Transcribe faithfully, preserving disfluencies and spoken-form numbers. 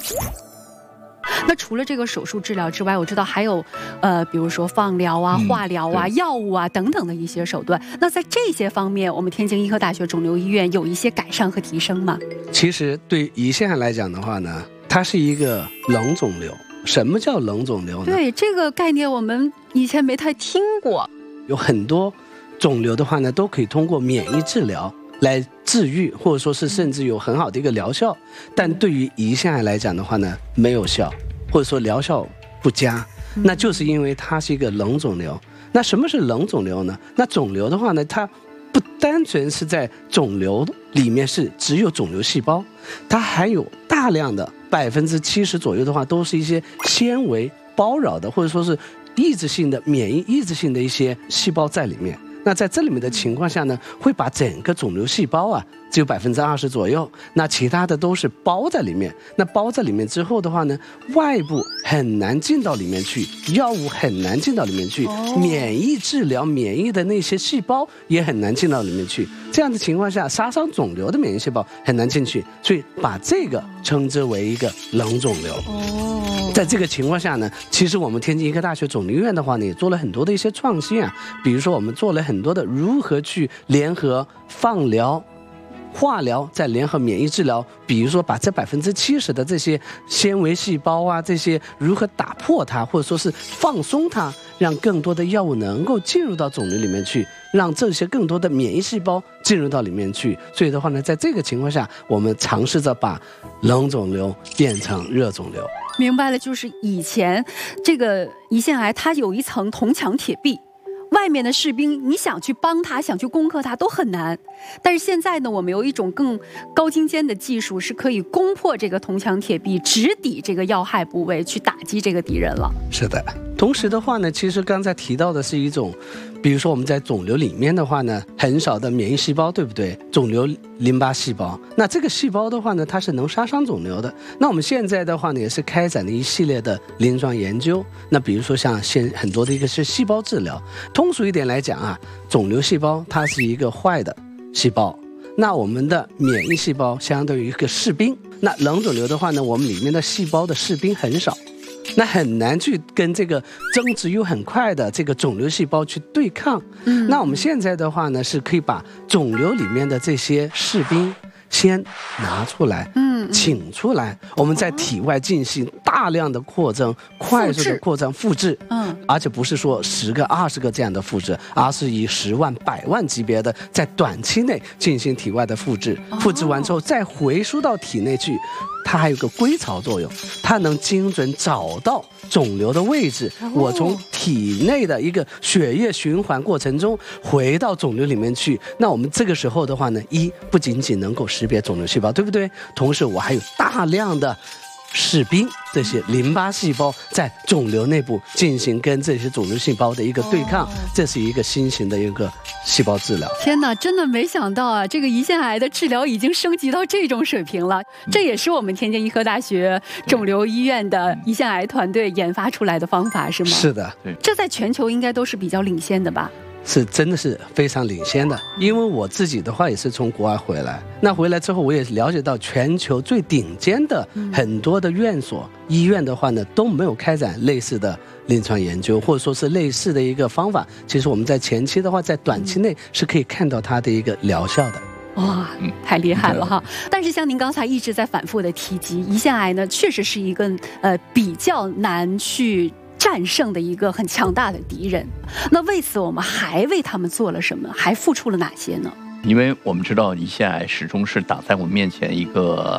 那除了这个手术治疗之外，我知道还有，呃，比如说放疗啊、 嗯、 化疗啊、药物啊等等的一些手段。那在这些方面，我们天津医科大学肿瘤医院有一些改善和提升吗？ 其实对胰腺癌来讲的话呢，它是一个冷肿瘤。什么叫冷肿瘤呢？ 对，这个概念我们以前没太听过。 有很多肿瘤的话呢，都可以通过免疫治疗来治愈，或者说是甚至有很好的一个疗效。但对于胰腺癌来讲的话呢，没有效，或者说疗效不佳，那就是因为它是一个冷肿瘤。那什么是冷肿瘤呢？那肿瘤的话呢，它不单纯是在肿瘤里面是只有肿瘤细胞，它还有大量的百分之七十左右的话，都是一些纤维包绕的，或者说是抑制性的免疫抑制性的一些细胞在里面。那在这里面的情况下呢，会把整个肿瘤细胞啊只有百分之二十左右，那其他的都是包在里面。那包在里面之后的话呢，外部很难进到里面去，药物很难进到里面去， 哦、 免疫治疗免疫的那些细胞也很难进到里面去。这样的情况下，杀伤肿瘤的免疫细胞很难进去，所以把这个称之为一个冷肿瘤。 哦， 在这个情况下呢，其实我们天津医科大学肿瘤医院的话呢，也做了很多的一些创新啊，比如说我们做了很多的如何去联合放疗、化疗，再联合免疫治疗，比如说把这百分之七十的这些纤维细胞啊，这些如何打破它，或者说是放松它，让更多的药物能够进入到肿瘤里面去，让这些更多的免疫细胞进入到里面去。所以的话呢，在这个情况下，我们尝试着把冷肿瘤变成热肿瘤。 明白了，就是以前这个胰腺癌它有一层铜墙铁壁，外面的士兵你想去帮他，想去攻克他都很难。但是现在呢，我们有一种更高精尖的技术，是可以攻破这个铜墙铁壁，直抵这个要害部位，去打击这个敌人了。 是的，同时的话呢，其实刚才提到的是一种，比如说我们在肿瘤里面的话呢，很少的免疫细胞，对不对？肿瘤淋巴细胞，那这个细胞的话呢，它是能杀伤肿瘤的。那我们现在的话呢，也是开展了一系列的临床研究。那比如说像现很多的一个是细胞治疗，通俗一点来讲啊，肿瘤细胞它是一个坏的细胞，那我们的免疫细胞相对于一个士兵。那冷肿瘤的话呢，我们里面的细胞的士兵很少，那很难去跟这个增殖又很快的这个肿瘤细胞去对抗。嗯，那我们现在的话呢，是可以把肿瘤里面的这些士兵先拿出来，嗯，请出来，我们在体外进行大量的扩增，快速的扩张复制，嗯，而且不是说十个、二十个这样的复制，而是以十万、百万级别的，在短期内进行体外的复制，复制完之后再回输到体内去。它还有个归巢作用，它能精准找到肿瘤的位置，我从体内的一个血液循环过程中回到肿瘤里面去。那我们这个时候的话呢，一不仅仅能够识别肿瘤细胞，对不对？同时我还有大量的士兵，这些淋巴细胞在肿瘤内部进行跟这些肿瘤细胞的一个对抗，哦、这是一个新型的一个细胞治疗。 天哪，真的没想到啊，这个胰腺癌的治疗已经升级到这种水平了。这也是我们天津医科大学肿瘤医院的胰腺癌团队研发出来的方法，是吗？ 是的， 这在全球应该都是比较领先的吧？ 是真的是非常领先的，因为我自己的话也是从国外回来，那回来之后我也了解到全球最顶尖的很多的院所、嗯、医院的话呢都没有开展类似的临床研究，或者说是类似的一个方法。其实我们在前期的话，在短期内是可以看到它的一个疗效的。 哇，太厉害了哈！但是像您刚才一直在反复的提及，胰腺癌呢确实是一个呃比较难去战胜的一个很强大的敌人。那为此我们还为他们做了什么？还付出了哪些呢？ 因为我们知道胰腺癌始终是挡在我们面前一个